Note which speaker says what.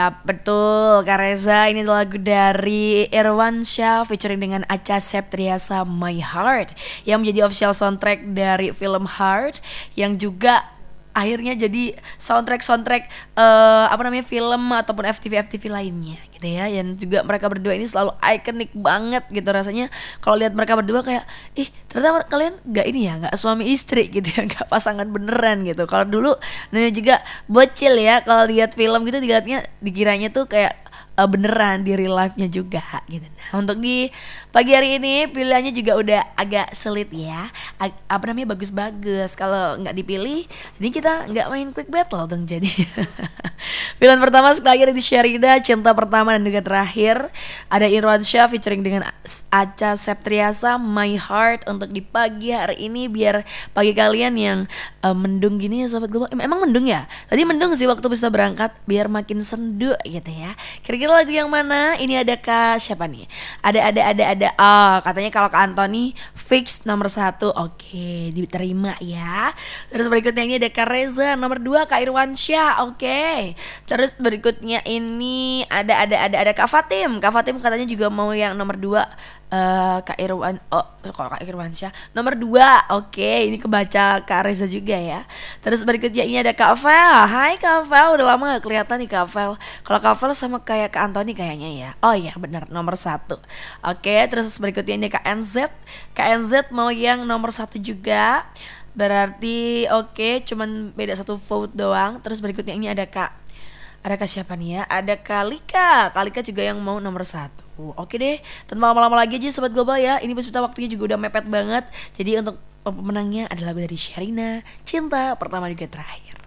Speaker 1: Ya, betul, Kak Reza. Ini adalah lagu dari Irwansyah featuring dengan Acha Septriasa My Heart yang menjadi official soundtrack dari film Heart yang juga akhirnya jadi soundtrack apa namanya film ataupun FTV lainnya gitu ya. Yang juga mereka berdua ini selalu ikonik banget gitu rasanya. Kalau lihat mereka berdua kayak ternyata kalian nggak ini ya, nggak suami istri gitu ya, nggak pasangan beneran gitu. Kalau dulu namanya juga bocil ya, kalau lihat film gitu dikiranya tuh kayak beneran di real life-nya juga gitu. Nah, untuk di pagi hari ini pilihannya juga udah agak sulit ya. Apa namanya, bagus-bagus. Kalau nggak dipilih, ini kita nggak main quick battle dong jadi. Pilihan pertama sekali lagi dari Sherida, Cinta Pertama dan juga terakhir ada Irwansyah featuring dengan Acha Septriasa My Heart untuk di pagi hari ini, biar pagi kalian yang mendung gini ya sahabat global. Emang mendung ya? Tadi mendung sih waktu bisa berangkat, biar makin sendu gitu ya. Kira-kira lagu yang mana? Ini ada Kak siapa nih? Ada. Oh, katanya kalau Kak Anthony fix nomor 1. Oke, diterima ya. Terus berikutnya ini ada Kak Reza, nomor 2 Kak Irwansyah. Oke. Terus berikutnya ini ada Kak Fatim. Kak Fatim katanya juga mau yang nomor 2. Kak Irwan, kalau Kak Irwansyah nomor 2. Oke, ini kebaca Kak Reza juga ya. Terus berikutnya ini ada Kak Vel. Hai Kak Vel, udah lama gak kelihatan nih Kak Vel. Kalau Kak Vel sama kayak Kak Anthony kayaknya ya. Oh iya benar, nomor 1. Oke, terus berikutnya ini Kak NZ. Kak NZ mau yang nomor 1 juga. Berarti oke, cuman beda 1 vote doang. Terus berikutnya ini ada Kak siapa nih ya? Ada Kalika. Kalika juga yang mau nomor 1. Oke deh, tanpa lama-lama lagi aja Sobat Global ya. Ini kita waktunya juga udah mepet banget. Jadi untuk pemenangnya adalah lagu dari Sherina, Cinta Pertama juga terakhir.